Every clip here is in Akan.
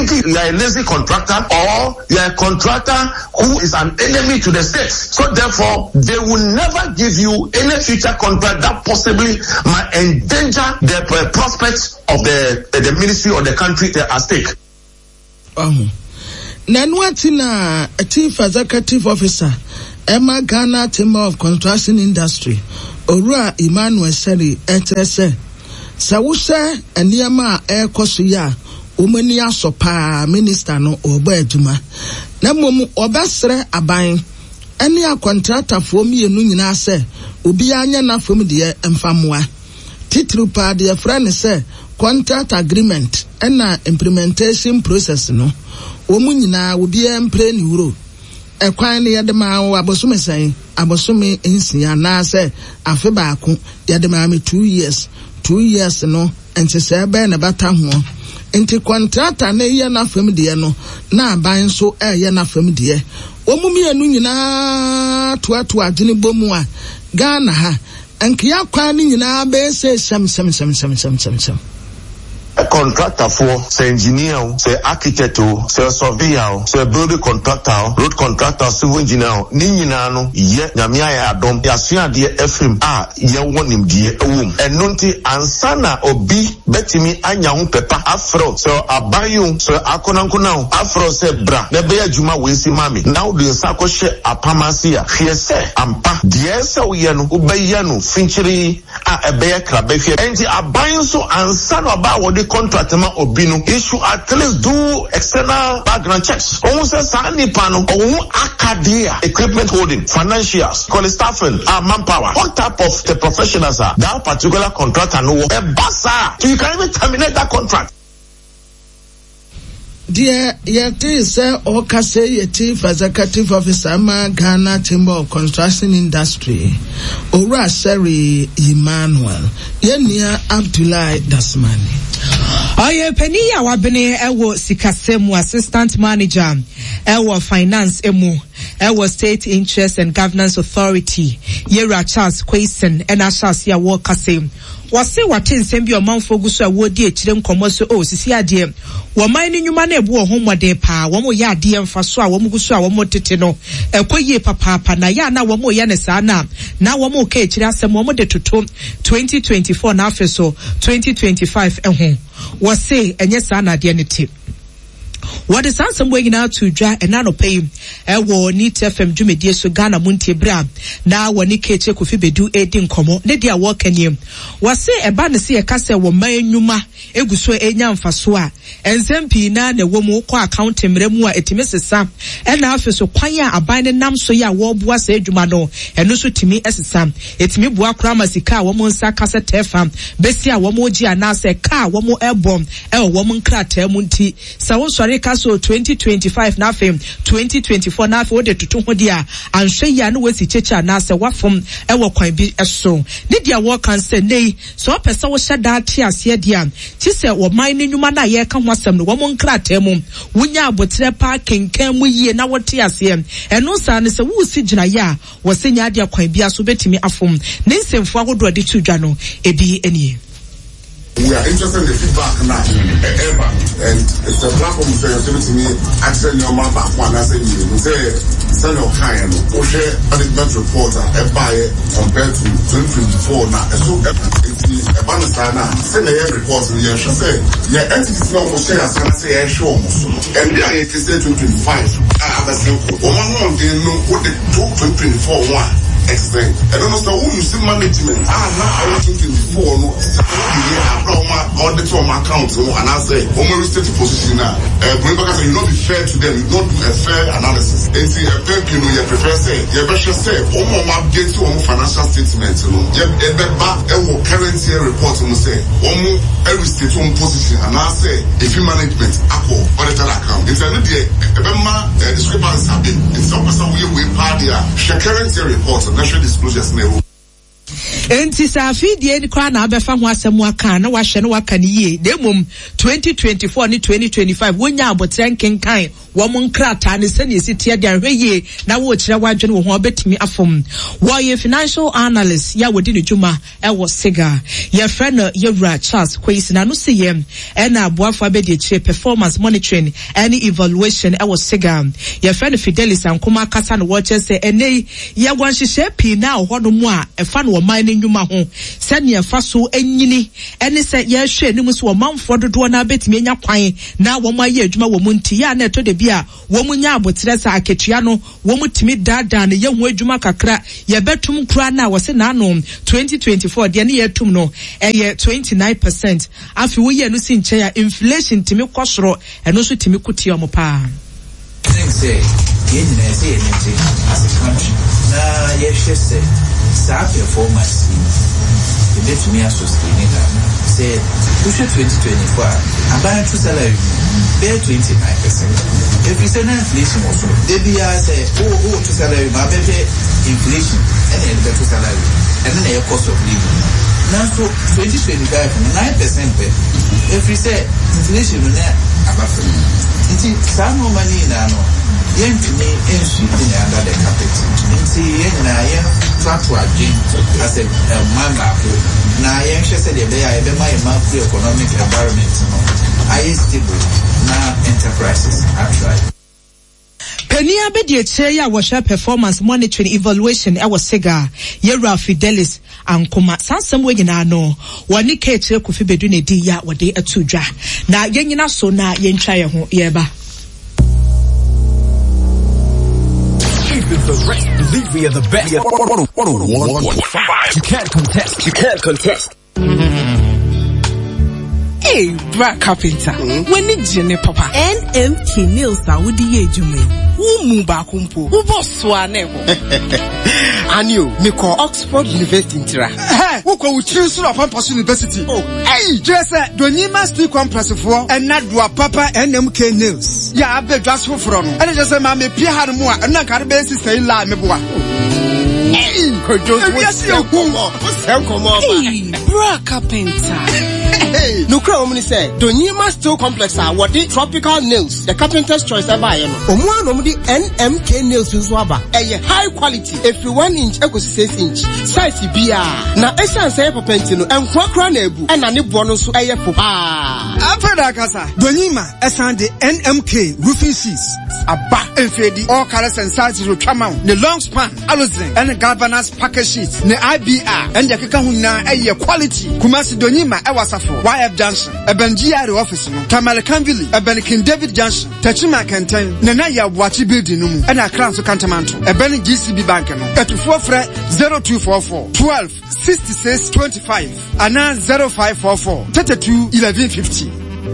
you are a lazy contractor or you are a contractor who is an enemy to the state. So therefore, they will never give you any future contract that possibly might endanger the prospects of the ministry or the country at stake. Nanwatina, a chief executive officer, Emma Ghana Timber of Construction Industry, Ora Emmanuel Seri, HSA. Sawuse Eniama Air Kosuya, Umania Sopa, Minister no Obejuma. Namu Obasre Abain, any a contractor for me and Nuna se, Ubianya na from the Enfamwa. Titrupa, dear friend, say, contract agreement, and implementation process no. Womunina will be employed euro. A quine yadema abosume saying, abosumi insia na se, afebaku, yadema 2 years. 2 years no, and se sebe na bata huo. Inti contractor ne ye na fam de no, na ban so ye na fam de. Omumi anu nyina to agene bomu a Ghana ha, enkia kwa ni nyina be se sam. A contractor for say engineer, say architect, say surveyor, say building contractor, road contractor, civil engineer, ninyina no ye nyamia ya adom yasua de FM ye wonim de ewum enunti ansana obi betimi anya ho pepa afro so abayo so akonankona afro say bra na be adwuma we si mami now the sakoshe apamasia hye se ampa de se wo no ubeya no finchiri ebe krabe hye enti abayo so ansana ba wo contract ma obino issue at least do external background checks. Almost a sani panel or Acadia equipment holding, financials, call staffing, manpower. What type of the professionals are that particular contractor no a bassa. So you can even terminate that contract. Dear Yeti sir or Kase Chief Executive Officer Ghana Timber of Construction Industry Ora Seri Emmanuel Yenia Abdullah Dasmani. Oye Penny Awabene Ewo Sikasemu Assistant Manager Ewo Finance Emu Ewo State Interest and Governance Authority Yera Charles Quason and Ashas Ya Wo Kase wase waten sembi omanfo guso awodi ekire nkomoso sisi ade wo man ni nyuma na ebu ohomode pa wo mo ya ade mfaso a wo mo guso a wo mo tete no ekoyie papa na ya na wo mo ya ne saa na wo mo ka ekire asem wo mo de toto 2024 na afeso 2025 eho wase enye saa na ade ne te. What is some way now to dry and nano pay? Ewo ni TFM Jumedie so Ghana Munti Bra. Now when you catch Kofi Bedu Edin Komo, Nedia walk and him. Was say a ban see a castle wo may numa, Eguswe Enyam Faswa, and Zempi na the woman qua account him remua etimis sam, and now for so quaya a binding nam so ya wob was a jumano, and also to me as a sam. It's me boa kramasika, woman sakasa tefam, Bessia womoji and nasa car, one more airborne, a woman crater munti, so sorry. So 2025 na fem 2024 na fo de tutu hodia anhwe ya no wasi checha na se wafom e wo kwan bi eso ne dia wo kan se nei so pese wo hyeda ate ase dia ti se wo man ne nwuma na ye ka ho asem no wo mon krata mu wunya abotre pa kenkan mu yie na wo te ase eno sa ne se wo si gina ya wo se nya dia kwan bi aso betimi afom ne nsemfo agodo de tudwa no ebi enie. We are interested in the feedback now, ever, and it's a platform for you to me. Actually, your mom back one, I say you say, send your kind, or share management report, compared to 2024 now. So, it's a bonus now. Send a report, and you should say, yeah, entities now will share, as I say, I show almost. And then it is 2025. I have a simple. One they know what the 2024 one. Explain. I don't know who you see management. Now I want 2024 no. All the two on my account and I say, almost state position now. Bring back you not be fair to them, you don't do a fair analysis. And see a pen you know you prefer say, you better say, my get to financial statements, you know. You better current year report you say, every state on position and I say, if you management acco auditor account. It's a day discrepancy have been in some person we party share current year report. National disclosures never. Enti sa afidie ni kwa na abefa ho asɛm aka na wahwɛ no waka ne yie. Demom 2024 ni 2025 wonya abotre nkenkan wo mo nkrata ne sɛ ne sitie de ahwɛ yie na wo kyerɛ wadwene wo ho obetimi afom. Wo ye financial analyst ya wodi ne dwuma ɛwɔ Siga. Ye friend Yewura Charles Kwesi na no se yem ɛna aboafo abedi kyerɛ performance monitoring and evaluation ɛwɔ Siga. Ye friend Fidelis Ankoma kasa no wɔkyɛ sɛ ɛnɛ ye gwanhyehyɛ pii na hɔ no mu a ɛfa no man ne nnwuma ho sɛ ne ɛfa so enyini ɛne sɛ ye hwɛ ne mu so ɔmanfo dodo na betimi nya kwan na wɔn ayɛ adwuma wɔ mu nti ya na ɛtɔ de bi a wɔn nya abotre sa aketua no wɔn timi daadaa ne ye ho adwuma kakra ye betum kura na wɔse na no 2024 de ne ye tum no ɛyɛ 29%. Afi wo ye no si nkyɛ ya inflation timi kɔsoro ɛno so timi kutie ɔmo pa. Say, as a country, na yes, sa performance. The let me associate that. Say, push 2024. About to salary, bear 29%. If we say inflation also, they be say, oh, to salary, but inflation, and then better salary, and then a cost of living. Now, so 2025, 9%. If we say inflation, some money now. Yen to me in sweeping under the carpet. Yen na yen try to again as a man na yen she said they are a macroeconomic environment. I is stable na enterprises are tried. Penia bedi eche ya washa performance monitoring evaluation ɛwɔ Siga. Yewura Fidelis Ankoma sansem we nyina no woni ka eche Kofi Bedu ne di ya wode atudwa na yen nyina so na yen twa ye ho yeba. The rest, believe we are the best. 101.5. You can't contest. Hey, Brad Carpenter. When did you papa? NMK Nails Saudi Yejume. Who back kumpo? Who boss swaneho? And you, me call Oxford University Intera. Hey, who can we choose from Campus University? Oh, hey, just do you must do compress for and not do a papa NMK Nails. Yeah, I bet just for from. And just a mammy Pierre had more and not got a basis say la me boy. Hey, Brad Carpenter. Hey, no crowd when say, Donima Steel Complex are what the tropical nails, the carpenter's choice I buy. Omo the NMK nails in Swaba, a high quality, if you 1 inch, equals 6 inch, size BR. Now, essence say Papentino and Quakra Nebu, and a bonus a after that, Casa, Donima, Essan the NMK roofing sheets, a back and fade all colors and sizes will come out, the long span, Aluzin, and the galvanized packet sheets, the IBR, and the Kakahuna, a quality, Kumasi Donima, Awasafo. YF Junction, Ebenjiari office, Tamale Canville, Ebenikin David Junction, Tachima Canton, Nanaya Wachi building, and a crown to Cantamanto, Ebeni GCB Bank, at 0244 12 66 25, and 0544 32 1150.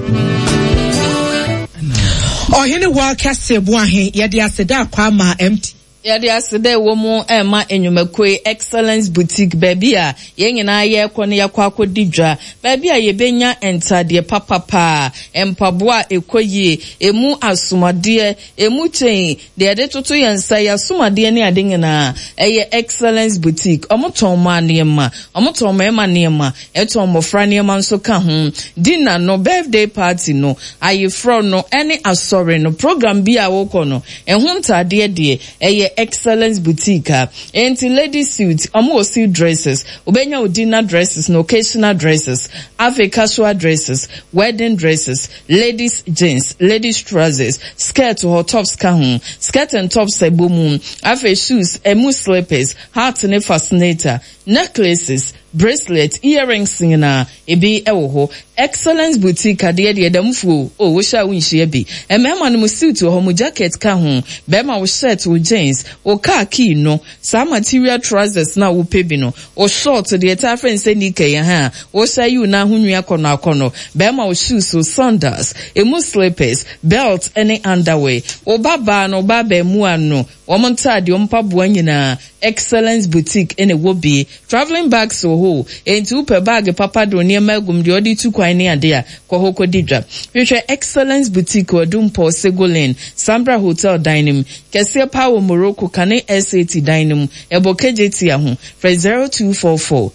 Oh, hini wa kase buahe, yadi aseda kwa ma empty. Yadi asede womo ema enyumakwe Excellence Boutique baby a yenyina ye kwone yakwa akodidwa baby a yebenya entade papa empaboa ekoyie emu asumade emu chen de de toto yensa ya asumade ne ade nyina eye Excellence Boutique omoton ma niema omoton ma ema niema eton mofra niema nso ka ho dinner no birthday party no ayefro no any asori no program bi a woko no ehun tade de eye Excellence Boutique enti lady suit omo suit dresses obenya dinner dresses no occasional dresses ave casual dresses wedding dresses ladies jeans ladies trousers skirt or tops kahun skirt and tops ebomu ave shoes emu slippers heart ne fascinator necklaces bracelets earrings ngina ebi ewo Excellence Boutique ade de damfu o wo sha winhie bi emema no suit ho mu jacket ka ho bema wo shirt wo jeans o khaki no sa material trousers na wo pebi no o short de ta friend say nika ye ha wo sha you na hunwa akono bema wo shoes o sandals emu slippers belt any underwear o baba no baba mu ano wɔn ntaade wɔn mpaboa nyinaa Excellence Boutique ene wo bi traveling bags ho enti upe bag papa do nneɛma agum de odi tu kwan ne ade a kɔ hɔ didwa hwehwɛ Excellence Boutique Odumpo Segolin Sambra Hotel Dining kɛseɛ Power Morocco Kane SAT Dining ebo KJT aho for 0244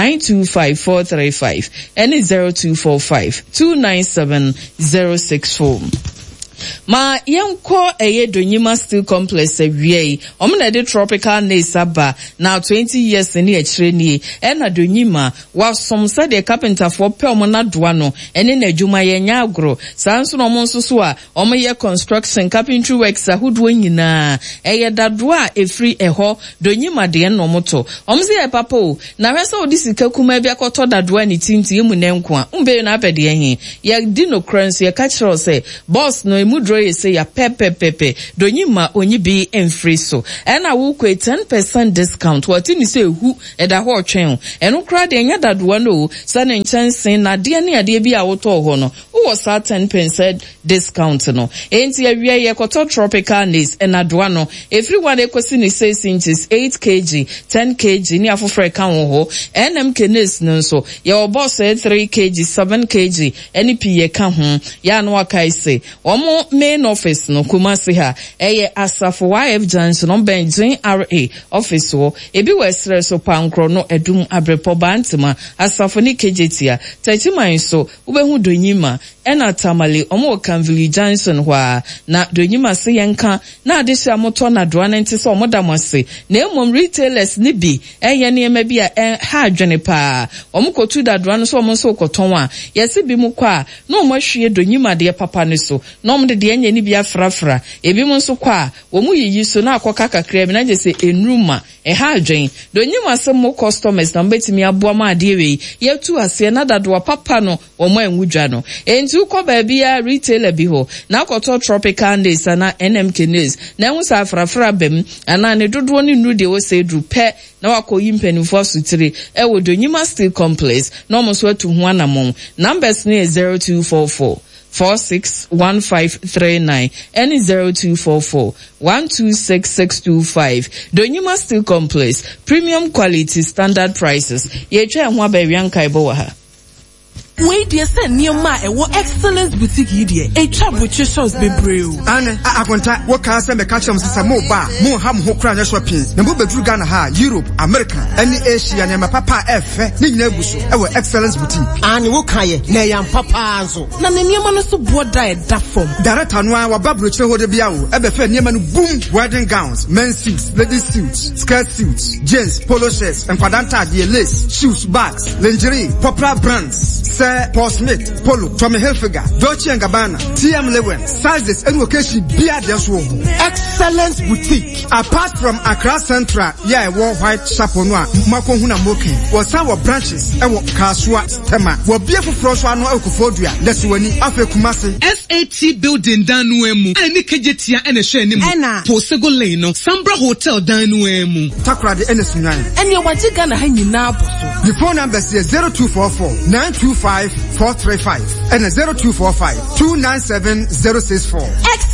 925 and 0245 297 064. Ma yanko eye Donyima Steel Complex awie omna de tropical nails aba now 20 years ni akire ni na Donyima wasom sa de carpenter for pe omna doa no ene na adwuma ye nya agro sanso no mo nso so a omye construction carpentry works ahodo nyina eye dadoa efri eho Donyima de no moto omse ye papa o na hwesa odi sika kuma bia koto dadoa ni tinti emu ne nko a mbe na apede ye ye di no currency ye ka kire say boss no mudro ye say ya pepe Donyima onyi bi enfree so ena wo kwe 10% discount wati ni say hu eda ho twen eno kra de nya dadoa no sa ne nchansen na de ne ade bi a woto ho no wo sa 10% discount no enti awie ye koto tropical nails ena doa no everyone ekosi ni 6 inches 8 kg 10 kg ni afofre kan ho NMK nails no so ye oboss 3 kg 7 kg eni piye ka ho ya no akai say omo main office no Kumasi ha eye Asafo YF Johnson on Benjin RA office wo ebi wesre so pankro no edum abrepo bantima Asafo ni kejetia tachiman so ubehu Donyima ena tamale omo Kanvili Johnson hwa na Donyima se yenka na adehia moto na doa nti so omo damase na emom retailers ni bi eye ne ema bi a ha adwene pa omo kotu da doa no so omo so koton a yesi bi mu kwa na omo hwie Donyima de papa ne so na omo de enye ni bia frafra ebi mu nso kwa wo mu yiyi so na akoka kakra bi na je se enruma ha adwen Donyima se mo customers na mbetimi aboa ma ade we yetu ase na dadoa papa no omo enwudwa no enti uko ba bia retailer bi ho na akoto tropical nails na NMK nails na enwu sa frafra bem ana ne dodo ni nu de wo se dru pe na wakoyi mpanimfo sutire wo Donyima Steel Complex na omo so atu ho anamon numbers ne 0244 461539 and 0244 126625. Donyima Steel Complex, premium quality, standard prices. Ye try ho abawianka ibo ha. We dear send near my Excellence Boutique here. A chap with your shows be brave. Anne, I contact what can I say? Catch them some more bar, more ham who crown shopping. The move through Ghana, Europe, America, any Asia, and my papa F. Ninebuso, our Excellence Boutique. Anne Wokaye, Nayam Papa Anzo. Nanyaman so board diet that form. Director Noa, Babru Chode Biao, Ebefe Nieman boom, wedding gowns, men's suits, ladies suits, skirt suits, jeans, polo shirts, and Padanta, the lace, shoes, bags, lingerie, popular brands. Paul Smith, Polo, Tommy Hilfiger, Dolce & Gabbana, TM Lewin, sizes and location beer just one. Excellence Boutique. Apart from Accra Central, yeah, war white chaponwa, Mako Huna Moki, was our branches, and what Kaswa, Tema, were beautiful Froswa no Okufodria, that's when he after Kumasi. SAT building Danuemu, and Nikajetia and a Shenim, Anna, Posegoleno, Sambra Hotel Danuemu, Takra the Ennis 9. And you're what you gonna hang in now. The phone number is 0244 925 435 and 0245 297 064.